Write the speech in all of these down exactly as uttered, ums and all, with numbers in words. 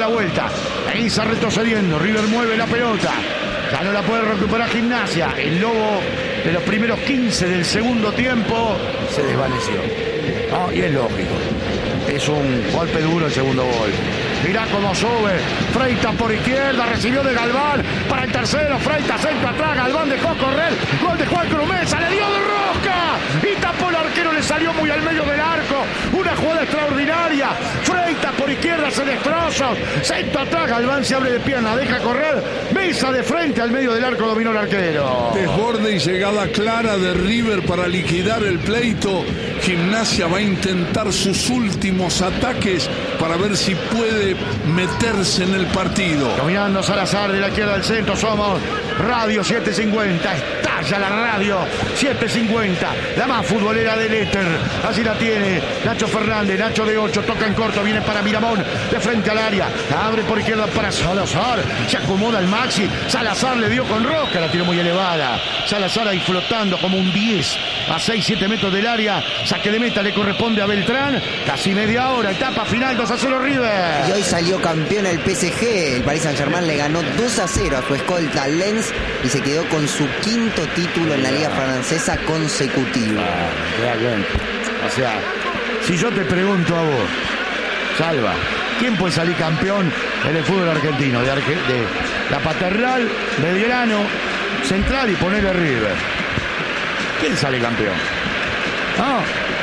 vuelta. Mesa retrocediendo. River mueve la pelota. Ya no la puede recuperar Gimnasia. El Lobo de los primeros quince del segundo tiempo se desvaneció. No, y es lógico. Es un golpe duro el segundo gol. Mirá cómo sube. Freitas por izquierda. Recibió de Galván. Para el tercero. Freitas centro atrás. Galván dejó correr. Gol de Juan Cruz Mesa. Le dio de rosca. Y tapó el arquero. Le salió muy al medio del arco. Una jugada extraordinaria. Freitas por izquierda. Se destrozó. Centro atrás. Galván se abre de pierna. Deja correr. Mesa de frente al medio del arco. Dominó el arquero. Desborde y llegada clara de River para liquidar el pleito. Gimnasia va a intentar sus últimos ataques para ver si puede meterse en el partido. Dominando Salazar de la izquierda al centro. Somos Radio siete cincuenta. Estalla la radio siete cincuenta. La más futbolera del éter. Así la tiene Nacho Fernández. Nacho de ocho. Toca en corto. Viene para Miramón. De frente al área. Abre por izquierda para Salazar. Se acomoda el Maxi. Salazar le dio con rosca. La tiró muy elevada. Salazar ahí flotando como un diez. A seis siete metros del área. Saque de meta le corresponde a Beltrán. Casi media hora. Etapa final. dos a cero River. Y hoy salió campeón el P S G. El Paris Saint-Germain le ganó dos a cero a su escolta Lens y se quedó con su quinto título en la Liga Francesa consecutiva. Ah, realmente. O sea, si yo te pregunto a vos, Salva, ¿quién puede salir campeón en el fútbol argentino? De, Arge de la Paternal, Belgrano, Central y ponerle River. ¿Quién sale campeón? ¿No?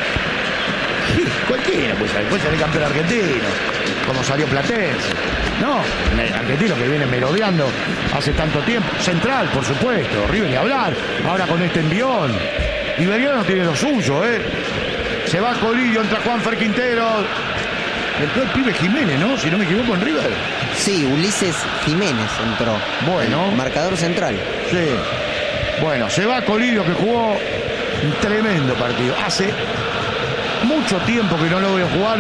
Sí, cualquiera puede salir, puede salir campeón argentino, como salió Platense. No, el argentino que viene merodeando hace tanto tiempo. Central, por supuesto, River ni hablar. Ahora con este envión. Y Belgrano tiene lo suyo, ¿eh? Se va Colillo, entra Juanfer Quintero. Entró el pibe Jiménez, ¿no? Si no me equivoco, en River. Sí, Ulises Jiménez entró. Bueno. Marcador central. Sí. Bueno, se va Colillo, que jugó un tremendo partido. Hace mucho tiempo que no lo veo jugar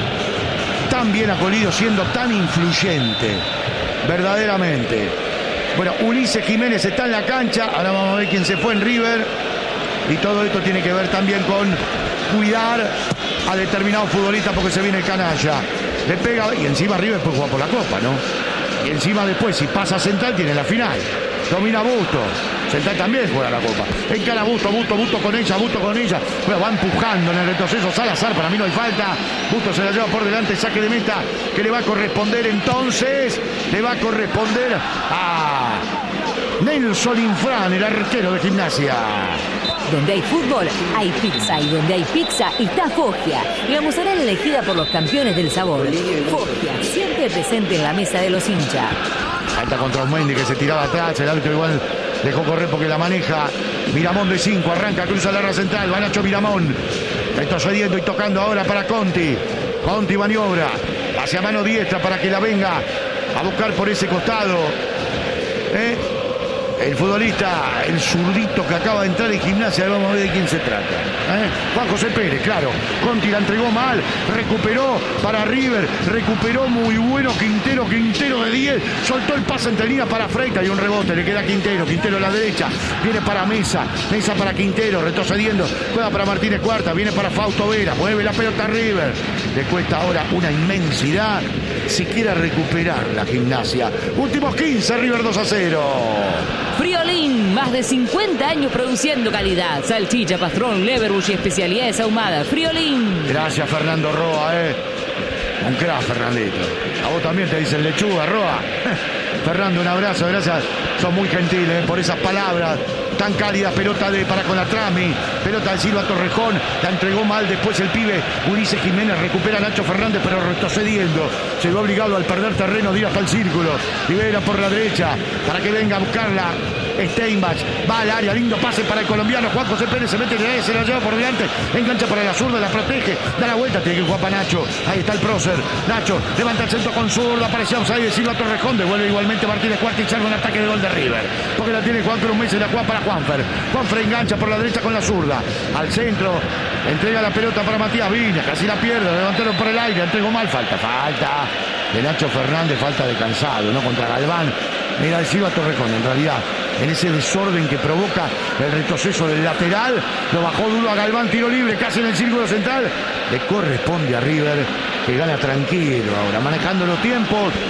tan bien a Colillo, siendo tan influyente. Verdaderamente. Bueno, Ulises Jiménez está en la cancha. Ahora vamos a ver quién se fue en River. Y todo esto tiene que ver también con cuidar a determinados futbolistas porque se viene el canalla. Le pega y encima River puede jugar por la Copa, ¿no? Y encima después, si pasa Central, tiene la final. Domina Busto. Central también juega la Copa. Encara Busto, Busto, Busto con ella, Busto con ella. Bueno, va empujando en el retroceso Salazar. Para mí no hay falta. Busto se la lleva por delante. Saque de meta que le va a corresponder entonces. Le va a corresponder a Nelson Infran, el arquero de Gimnasia. Donde hay fútbol, hay pizza. Y donde hay pizza, está Foggia. La mozzarella elegida por los campeones del sabor. Foggia, siempre presente en la mesa de los hinchas. Falta contra Osmendi que se tiraba atrás. El árbitro igual dejó correr porque la maneja. Miramón de cinco. Arranca, cruza la área central. Va Nacho Miramón. Retrocediendo y tocando ahora para Conti. Conti maniobra. Hacia mano diestra para que la venga a buscar por ese costado. ¿Eh? El futbolista, el zurdito que acaba de entrar en Gimnasia, vamos a ver de quién se trata. ¿Eh? Juan José Pérez, claro. Conti la entregó mal, recuperó para River, recuperó muy bueno Quintero, Quintero de diez, soltó el pase entre líneas para Freitas y un rebote, le queda Quintero, Quintero a la derecha, viene para Mesa, Mesa para Quintero, retrocediendo, juega para Martínez Cuarta, viene para Fausto Vera, mueve la pelota a River. Le cuesta ahora una inmensidad si quiere recuperar la Gimnasia. Últimos quince, River dos a cero. Friolín, más de cincuenta años produciendo calidad. Salchicha, pastrón, leverbush y especialidades ahumadas. Friolín. Gracias, Fernando Roa, eh. Un crack, Fernandito. A vos también te dicen lechuga, Roa. Fernando, un abrazo, gracias. Son muy gentiles, eh, por esas palabras tan cálidas. Pelota de para con la Trami, pelota de Silva Torrejón, la entregó mal después el pibe Ulises Jiménez, recupera a Nacho Fernández pero retrocediendo, se ve obligado al perder terreno de ir hasta el círculo. Libera por la derecha para que venga a buscarla Steinbach, va al área, lindo pase para el colombiano Juan José Pérez, se mete en el, se la lleva por delante, engancha para la zurda, la protege, da la vuelta, tiene que jugar para Nacho, ahí está el prócer, Nacho levanta el centro con zurda, aparece ahí de Silva Torrejón, devuelve igualmente Martínez Cuarta y salva un ataque de gol de River, porque la tiene Juan Cruz Mesa y la juega para Juanfer, Juanfer engancha por la derecha con la zurda, al centro, entrega la pelota para Matías Viñas, casi la pierde, levantaron por el aire, entregó mal, falta, falta de Nacho Fernández, falta de cansado, ¿no? Contra Galván, mira el Silva Torrejón, en realidad, en ese desorden que provoca el retroceso del lateral, lo bajó duro a Galván, tiro libre, casi en el círculo central, le corresponde a River, que gana tranquilo ahora, manejando los tiempos.